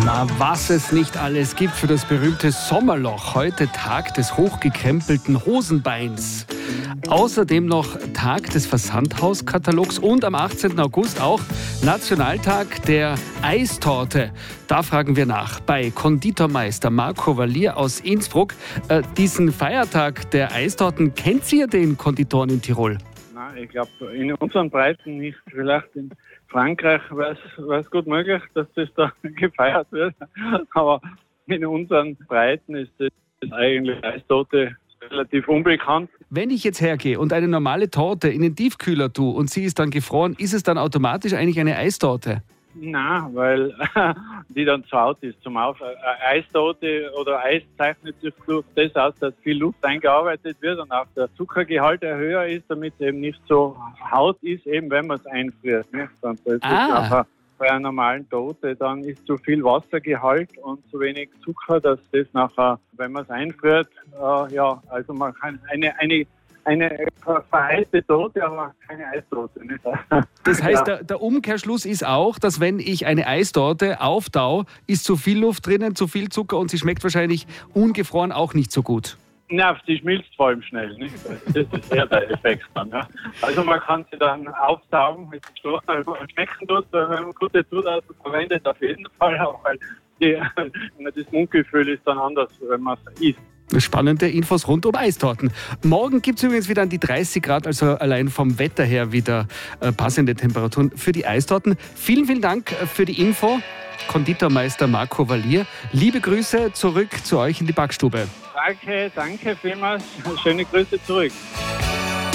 Na, was es nicht alles gibt für das berühmte Sommerloch. Heute Tag des hochgekrempelten Hosenbeins. Außerdem noch Tag des Versandhauskatalogs und am 18. August auch Nationaltag der Eistorte. Da fragen wir nach bei Konditormeister Marco Valier aus Innsbruck. Diesen Feiertag der Eistorten, kennt ihr den Konditoren in Tirol? Nein, ich glaube, in unseren Breiten nicht. Vielleicht in Frankreich wäre es gut möglich, dass das da gefeiert wird. Aber in unseren Breiten ist das eigentlich Eistorte relativ unbekannt. Wenn ich jetzt hergehe und eine normale Torte in den Tiefkühler tue und sie ist dann gefroren, ist es dann automatisch eigentlich eine Eistorte? Nein, weil die dann zu alt ist zum Eistorte oder Eis zeichnet sich durch das aus, dass viel Luft eingearbeitet wird und auch der Zuckergehalt höher ist, damit es eben nicht so hart ist, eben wenn man es einfriert. Ne? Dann ist nachher bei einer normalen Torte, dann ist zu viel Wassergehalt und zu wenig Zucker, dass das nachher, wenn man es einfriert, also man kann eine vereiste Torte, aber keine Eistorte. Nicht? Das heißt, der Umkehrschluss ist auch, dass wenn ich eine Eistorte auftaue, ist zu viel Luft drinnen, zu viel Zucker und sie schmeckt wahrscheinlich ungefroren auch nicht so gut. Ja, sie schmilzt vor allem schnell. Nicht? Das ist eher der Effekt dann. Ja. Also man kann sie dann aufsaugen mit dem Stoff, schmecken tut, wenn man gute Zutaten verwendet, auf jeden Fall auch, weil das Mundgefühl ist dann anders, wenn man es isst. Spannende Infos rund um Eistorten. Morgen gibt es übrigens wieder an die 30 Grad, also allein vom Wetter her wieder passende Temperaturen für die Eistorten. Vielen, vielen Dank für die Info, Konditormeister Marco Valier. Liebe Grüße zurück zu euch in die Backstube. Danke vielmals. Schöne Grüße zurück.